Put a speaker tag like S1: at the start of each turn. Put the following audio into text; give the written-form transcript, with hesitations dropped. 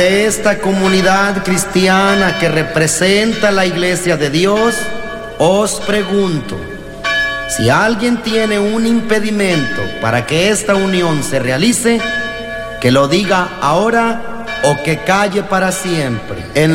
S1: De esta comunidad cristiana que representa la Iglesia de Dios, os pregunto, si alguien tiene un impedimento para que esta unión se realice, que lo diga ahora o que calle para siempre.